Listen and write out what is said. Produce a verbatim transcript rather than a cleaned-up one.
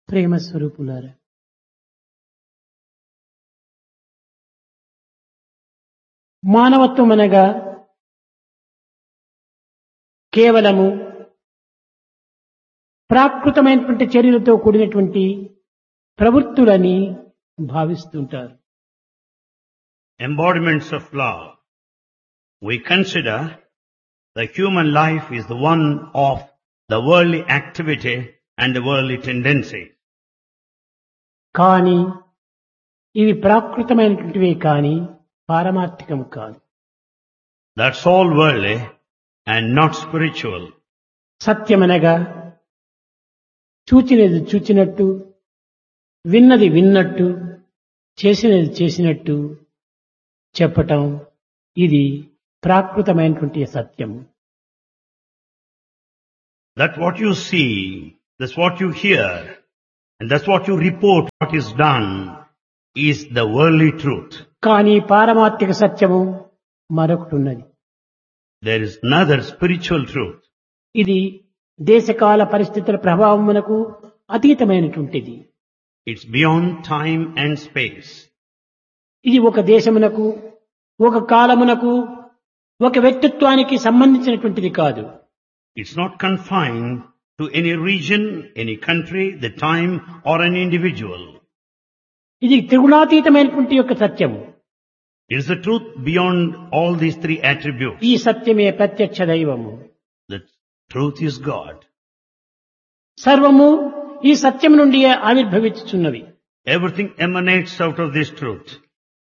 ప్రేమ స్వరూపులారా, మానవత్వం అనగా కేవలము ప్రాకృతమైనటువంటి చర్యలతో కూడినటువంటి ప్రవృత్తులని భావిస్తుంటారు. Embodiments of love. We consider the human life is the one of the worldly activity and the worldly tendency. కానీ ఇవి ప్రాకృతమైనటువంటివే కానీ పారమార్థికం కాదు. That's all worldly and not spiritual. సత్యమనగా చూచినది చూచినట్టు, విన్నది విన్నట్టు, చేసినది చేసినట్టు చెప్పటం, ఇది ప్రాకృతమైనటువంటి సత్యం. That what you see, that's what you hear, and that's what you report what is done is the worldly truth. కానీ పారమార్థిక సత్యము మరొకటి ఉన్నది. There is another spiritual truth. ఇది దేశకాల పరిస్థితుల ప్రభావమునకు అతీతమైనటువంటిది. It's beyond time and space. ఇది ఒక దేశమునకు, ఒక కాలమునకు, ఒక వ్యక్తిత్వానికి సంబంధించినటువంటిది కాదు. It's not confined to any region, any country, the time or an individual. ఇది త్రిగుణాతీతమైనటువంటి యొక్క సత్యము. It is the truth beyond all these three attributes. ఈ సత్యమే ప్రత్యక్ష దైవము. The truth is God. సర్వము ఈ సత్యము నుండి ఆవిర్భవించుచున్నవి. Everything emanates out of this truth.